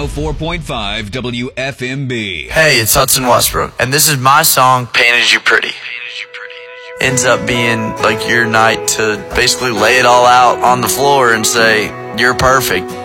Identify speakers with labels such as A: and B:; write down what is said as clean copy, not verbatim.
A: 104.5 WFMB.
B: Hey, it's Hudson Westbrook, and this is my song, Painted You Pretty. Ends up being like your night to basically lay it all out on the floor and say, you're perfect.